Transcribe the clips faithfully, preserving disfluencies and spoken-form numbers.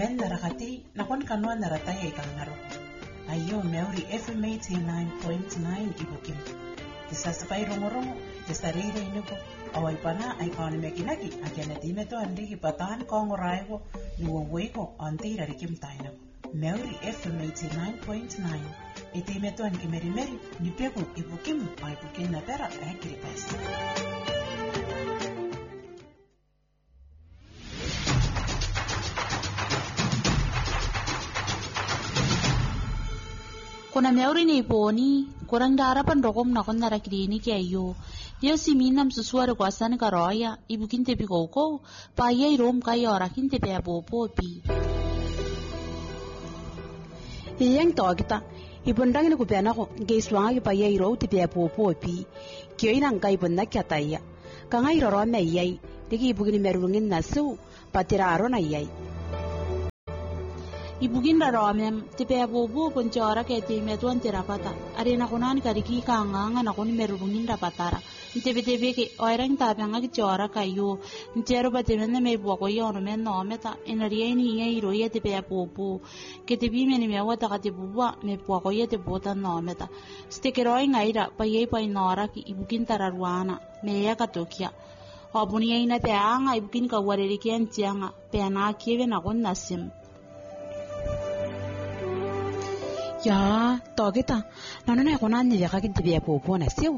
men la rakati na kon kanwa na ratay kangaro. Ayo Meuri F M eighty-nine point nine ibukim. Tisasa pa irongorongo, tisarire inuko. Away pa na ay paano mekinagi, agyan na dime to andi kipatahan ko ang oraygo, nuwaway ko anti rarikim tayo na. Meuri F M eighty-nine point nine. Iti ime to ang kimeri-meri, nipego ibukim, ay bukin na pera ay kiripes. Kuna Meuri ni poni, kurang darapan rokom na kon nara klinik ayo. Yo si minam susuar ko asan karoya, ibukin te pikoko, pa yai rom kay orakin te pe apopo pi. Iyang to kita, ibundang ni kupena ko, geiswanga ki pa yai ro te pe apopo pi. Kyo inang kay bunda kyataya. Kangay roro me yai, diki ibukin merungin nasu, patiraro na yai. Ibukin raramem tipe abubu ponchora ke time tuan terapata arena kunan kariki kanganga na kun merungin rapatara tipe tipe ke oirang tapanga ki chora kayo ntero batemene me buako yono men no meta enaria ni ye iroye tipe abubu ke tipe me ni me wata ka tibuwa me buako ye te bota no meta stekeroi ngaira pa ye pa inora ki ibukin tararwana me ya katokia obuni ye ina te anga ibukin ka wareriki antianga pe ana kieve na kun nasim. Ya, to kita, nana na ko nan ni ka kinti biya popo na siu.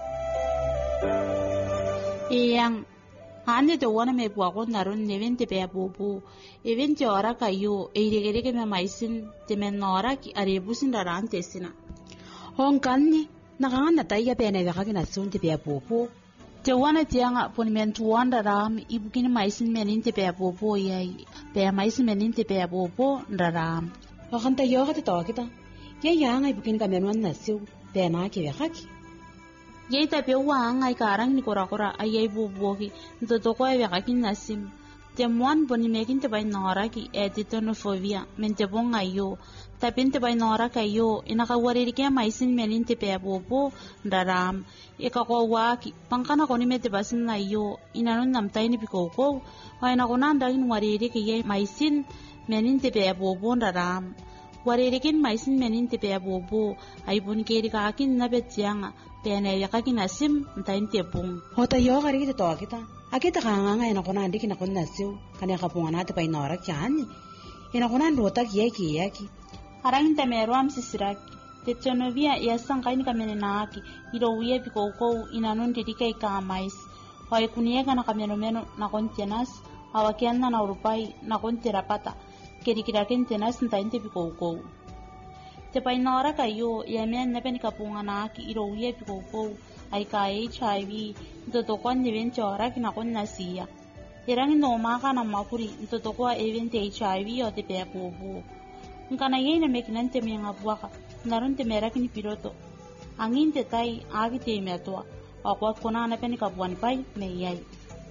Iyang, ane to wana me po ako naron neven te biya popo. Even te ora kayo, e regere ke me maisin te men nora ki arebusin daran tesina. Hong kanni, nakangan na tayo pe na ka kinasun te biya popo. Te wana te nga pon men tuan daram ibukin maisin menin te biya popo yai. Pe maisin menin te biya popo daram. Wakan tayo ka te to kita. Ye yang ay bukin kamenwan na siu, pe na ki vekaki. Ye tape wang ay karang ni kora kora ay ay bubuki, nto toko ay vekaki nasim. Te muan boni mekin te bay nora ki e titonofobia, men te bong ayo. Tapin te bay nora kayo, inakawariri kaya maisin menin te pe bubu, daram. Ika ko waki, pangkana ko ni me te basin na iyo, inanon namtay ni pikoko, ay nakunandang wariri kaya maisin menin te pe bubu, daram. Waririkin maisin menin te pe bobo ay bun keri kakin na betyanga pene yakakin asim ntain te pung hota yo gari te to kita akita kanga ina kona ndiki na konna siu kane kapunga na te pa inora kyani ina kona ndota kiyeki yaki arang te meruam sisiraki te chonovia yasang kain kamene naaki iro uye pikoko inanon dedikai ka mais hoy kuniega na kameno meno na kontenas awakianna na urupai na konterapata kiri-kirakin tenas ntain te pikoko. Te painora kayo, yamen na penikapunga na ki iroye pikoko, ay ka H I V, ntotokwan niven chora kinakon na siya. Irang inomaka na makuri, ntotokwa even te H I V o te peapopo. Nkanayay na mekinan te mga buwaka, naron te merakin piloto. Angin te tay, agi te meatwa, akwat ko na na penikapuan pay, mayay.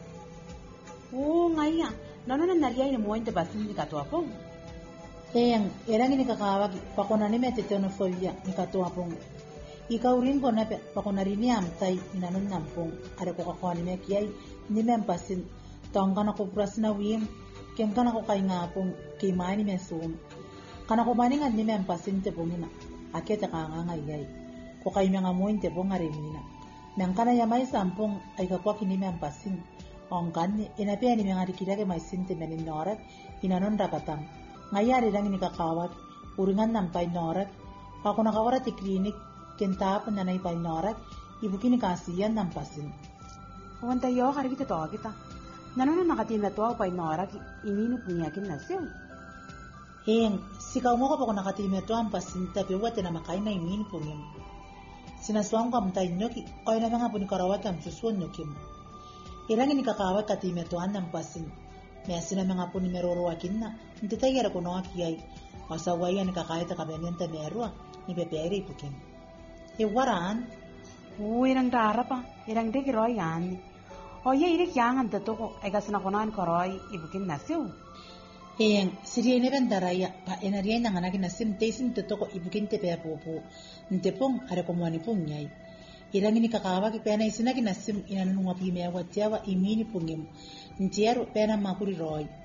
Oo, ngaya. Nano na naliyay na muwain te basin ni katuapong? Eyang, erang ini kakawag, pakunani me tetonofobia ni katuapong. Ikaw rin ko na pakunari ni amtay inanon nampong. Are ko kakuha ni me kiyay, ni me ampasin. Taong ka na ko pras na wim, kem ka na ko kay nga pong kimay ni me sum. Kana ko maningan ni me ampasin te pong ina. Akete ka nga ngayay. Ko kay mga muin te pong arimina. Nang ka na yamay sampong ay kakuha kini me ampasin. Ongkan inapia ni mga rikira ke maisin te menin norat inanon rapatang ngayari lang ni kakawat uringan nampay norat ako nakawara ti klinik kentap na naipay norat ibukin ni kasiyan nampasin wanta yo kari kita to kita nanon nakatina to pay norat iminu punyakin na siu heng sikaw mo ko pa ko nakatima to ampasin tapi wate na makay na iminu punyam sinaswang kam tay nyoki oy na mga punikarawat am susuan nyokim Irang ini kakawat katime tuan nampasin. Measi na mga po ni meroroakin na. Hindi tayo ko nung akiyay. Masaway yan kakayat na kabenian ta merua. Ni beperi pukin. E waran? Oo, irang dara pa. Irang di kiroy yan. O ya irik yangan dato ko. Ay kasi nakunan koroy. Ibukin nasiw. Eyang, siriya ni bendaraya. Pa enariya na nga naging nasim. Taisin dato ko ibukin te pe popo. Nte pong are kumwani pong nyay. Irang ini kakawa ki pena isinagi nasim inanunga pime watiawa imini pungim. Ntiero pena makuri roy.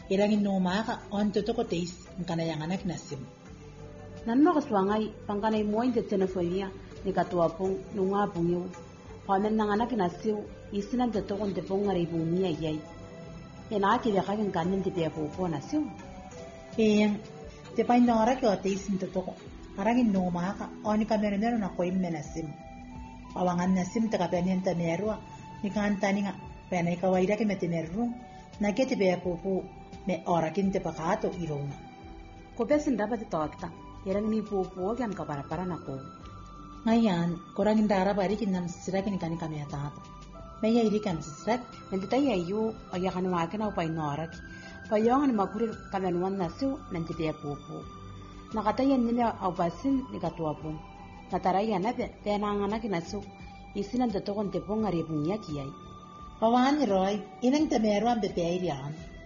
irangin no maka on to toko teis ngana yang anak nasim nanno kaswangai pangkanay mo inte tenofobia ni katuapong nunga pungyo kwamen nanganak nasiu isinan te tokon te pong ngari bumia yai ena ki beka kan kanen te pe po nasiu eyang te pai nora ke teis into toko arangin no maka on ka mero mero na koim menasim awangan nasim te kapenen ta merua ni kan taninga pena ka waira ke meteneru na ke te pe po me ora kinte pakato irona ko besin dapat tawakta yerang ni po po kan ka para para nako ngayan korang indara bari kinan sisrak ni kani kami atata maya iri kan sisrak nanti tayo ayo aya kan wakin au pai norak payongan makurir kamenuan nasu nanti pe po po nakatayan ni au basin ni katuapo nataraya na pe penangana kinasu isinan te tokon te pongari punya kiai kawan roy inang temeruan be pe irian